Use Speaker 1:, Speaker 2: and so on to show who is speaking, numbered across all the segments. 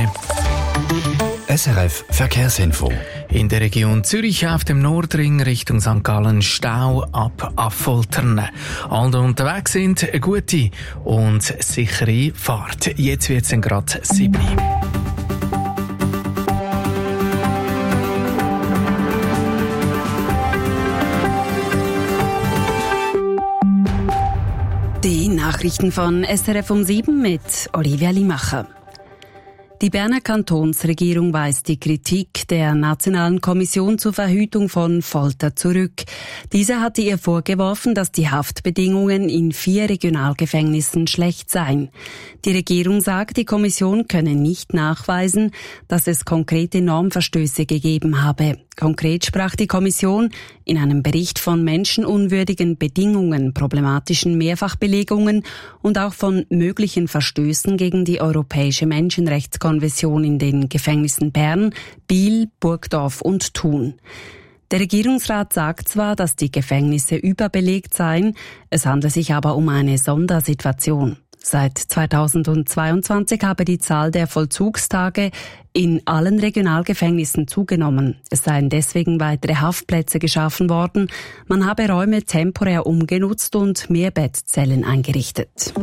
Speaker 1: 9. SRF Verkehrsinfo. In der Region Zürich auf dem Nordring Richtung St. Gallen Stau ab Affoltern. Alle unterwegs sind, eine gute und sichere Fahrt. Jetzt wird es gerade 7.
Speaker 2: Die Nachrichten von SRF um 7 mit Olivia Limacher. Die Berner Kantonsregierung weist die Kritik der Nationalen Kommission zur Verhütung von Folter zurück. Diese hatte ihr vorgeworfen, dass die Haftbedingungen in 4 Regionalgefängnissen schlecht seien. Die Regierung sagt, die Kommission könne nicht nachweisen, dass es konkrete Normverstöße gegeben habe. Konkret sprach die Kommission in einem Bericht von menschenunwürdigen Bedingungen, problematischen Mehrfachbelegungen und auch von möglichen Verstößen gegen die Europäische Menschenrechtskonvention in den Gefängnissen Bern, Biel, Burgdorf und Thun. Der Regierungsrat sagt zwar, dass die Gefängnisse überbelegt seien, es handle sich aber um eine Sondersituation. Seit 2022 habe die Zahl der Vollzugstage in allen Regionalgefängnissen zugenommen. Es seien deswegen weitere Haftplätze geschaffen worden. Man habe Räume temporär umgenutzt und mehr Bettzellen eingerichtet.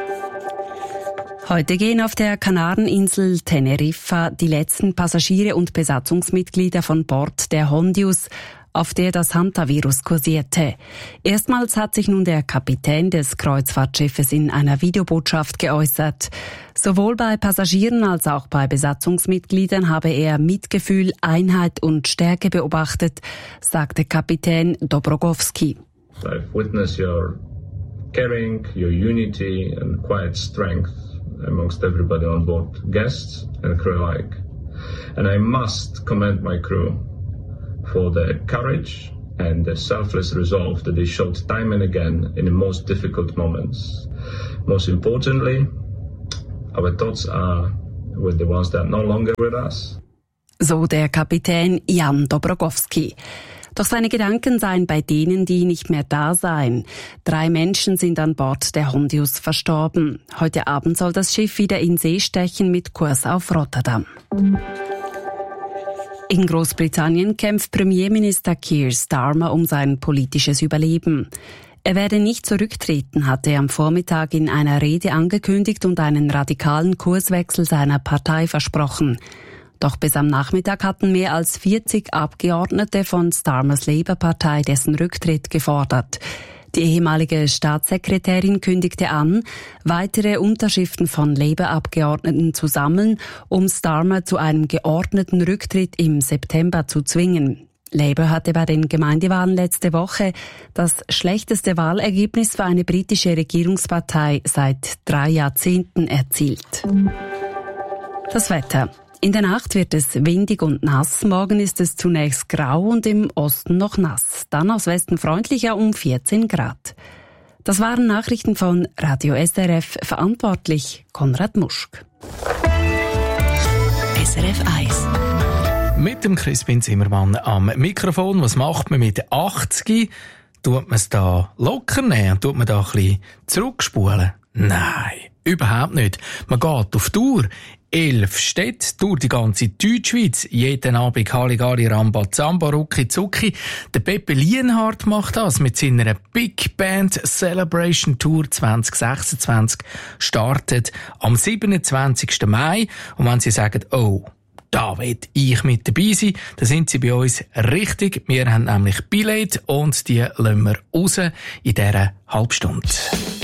Speaker 2: Heute gehen auf der Kanareninsel Teneriffa die letzten Passagiere und Besatzungsmitglieder von Bord der Hondius, auf der das Hantavirus kursierte. Erstmals hat sich nun der Kapitän des Kreuzfahrtschiffes in einer Videobotschaft geäußert. Sowohl bei Passagieren als auch bei Besatzungsmitgliedern habe er Mitgefühl, Einheit und Stärke beobachtet, sagte Kapitän Dobrogowski.
Speaker 3: I've witnessed your caring, your unity and quiet strength amongst everybody on board, guests and crew alike. And I must commend my crew for their courage and the selfless resolve that they showed time and again in the most difficult moments. Most importantly, our thoughts are with the ones that are no longer with us.
Speaker 2: So der Kapitän Jan Dobrogowski. Doch seine Gedanken seien bei denen, die nicht mehr da seien. 3 Menschen sind an Bord der Hondius verstorben. Heute Abend soll das Schiff wieder in See stechen mit Kurs auf Rotterdam. In Großbritannien kämpft Premierminister Keir Starmer um sein politisches Überleben. Er werde nicht zurücktreten, hatte er am Vormittag in einer Rede angekündigt und einen radikalen Kurswechsel seiner Partei versprochen. Doch bis am Nachmittag hatten mehr als 40 Abgeordnete von Starmers Labour-Partei dessen Rücktritt gefordert. Die ehemalige Staatssekretärin kündigte an, weitere Unterschriften von Labour-Abgeordneten zu sammeln, um Starmer zu einem geordneten Rücktritt im September zu zwingen. Labour hatte bei den Gemeindewahlen letzte Woche das schlechteste Wahlergebnis für eine britische Regierungspartei seit 3 Jahrzehnten erzielt. Das Wetter. In der Nacht wird es windig und nass. Morgen ist es zunächst grau und im Osten noch nass. Dann aus Westen freundlicher um 14 Grad. Das waren Nachrichten von Radio SRF, verantwortlich Konrad Muschk.
Speaker 4: SRF 1.
Speaker 1: Mit dem Crispin Zimmermann am Mikrofon. Was macht man mit 80? Tut man es da locker nehmen? Tut man da ein bisschen zurückspulen? Nein, überhaupt nicht. Man geht auf Tour. 11 Städte durch die ganze Deutschschweiz. Jeden Abend Halligalli, Rambazamba, Rucki Zucki. Der Pepe Lienhardt macht das mit seiner Big Band Celebration Tour 2026. Startet am 27. Mai. Und wenn Sie sagen, oh, da will ich mit dabei sein, dann sind Sie bei uns richtig. Wir haben nämlich Billett und die lassen wir raus in dieser Halbstunde.